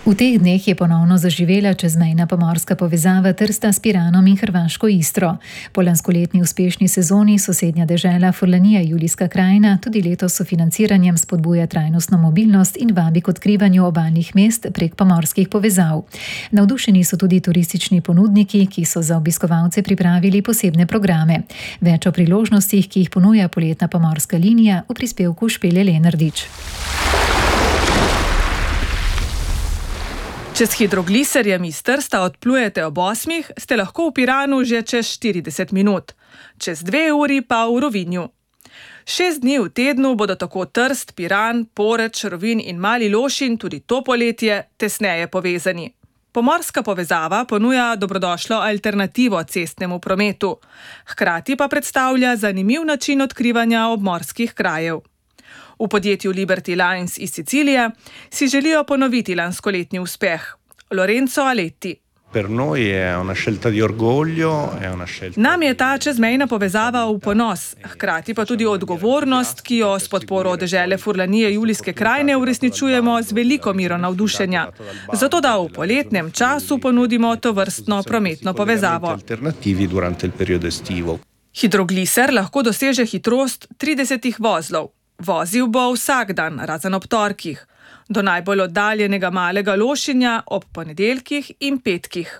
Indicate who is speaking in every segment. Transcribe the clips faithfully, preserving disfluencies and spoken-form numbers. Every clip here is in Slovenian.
Speaker 1: V teh dneh je ponovno zaživela čezmejna pomorska povezava Trsta s Piranom in hrvaško Istro. Po lanskoletni uspešni sezoni sosednja dežela Furlanija Julijska krajina tudi letos s financiranjem spodbuja trajnostno mobilnost in vabi k odkrivanju obalnih mest prek pomorskih povezav. Navdušeni so tudi turistični ponudniki, ki so za obiskovalce pripravili posebne programe. Več o priložnostih, ki jih ponuja poletna pomorska linija, v prispevku Špele Lenardič.
Speaker 2: Če s hidrogliserjem iz Trsta odplujete ob osmih, ste lahko v Piranu že čez štirideset minut, čez dve uri pa v Rovinju. Šest dni v tednu bodo tako Trst, Piran, Poreč, Rovinj in Mali Lošinj tudi to poletje tesneje povezani. Pomorska povezava ponuja dobrodošlo alternativo cestnemu prometu, hkrati pa predstavlja zanimiv način odkrivanja obmorskih krajev. V podjetju Liberty Lines iz Sicilije si želijo ponoviti lanskoletni uspeh. Lorenzo Aletti. Nam je ta čezmejna povezava v ponos, hkrati pa tudi odgovornost, ki jo s podporo dežele Furlanije Julijske krajine uresničujemo z veliko miro navdušenja, zato da v poletnem času ponudimo tovrstno prometno povezavo. Hidrogliser lahko doseže hitrost trideset vozlov. Vozil bo vsak dan, razen ob torkih, do najbolj oddaljenega Malega Lošinja ob ponedeljkih in petkih.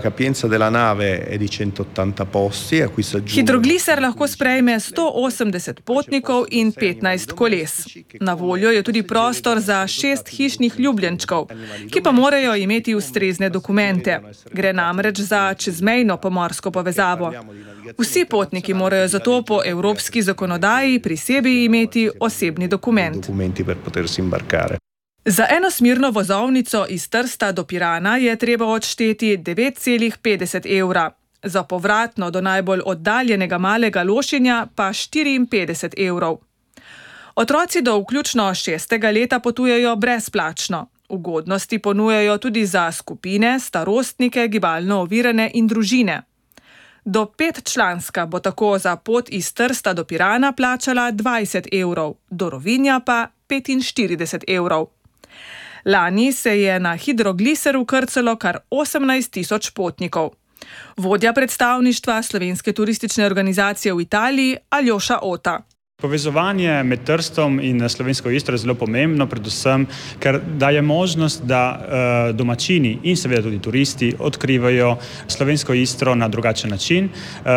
Speaker 2: Hidrogliser lahko sprejme sto osemdeset potnikov in petnajst koles. Na voljo je tudi prostor za šest hišnih ljubljenčkov, ki pa morajo imeti ustrezne dokumente. Gre namreč za čezmejno pomorsko povezavo. Vsi potniki morajo zato po evropski zakonodaji pri sebi imeti osebni dokument. Za enosmerno vozovnico iz Trsta do Pirana je treba odšteti devet celih petdeset evra, za povratno do najbolj oddaljenega Malega Lošinja pa štiriinpetdeset evrov. Otroci do vključno šestega leta potujejo brezplačno. Ugodnosti ponujajo tudi za skupine, starostnike, gibalno ovirane in družine. Do petčlanska bo tako za pot iz Trsta do Pirana plačala dvajset evrov, do Rovinja pa petinštirideset evrov. Lani se je na hidrogliseru krcalo kar osemnajst tisoč potnikov. Vodja predstavništva Slovenske turistične organizacije v Italiji Aljoša Ota.
Speaker 3: Povezovanje med Trstom in Slovensko Istro je zelo pomembno, predvsem, ker daje možnost, da uh, domačini in seveda tudi turisti odkrivajo Slovensko Istro na drugačen način. Uh,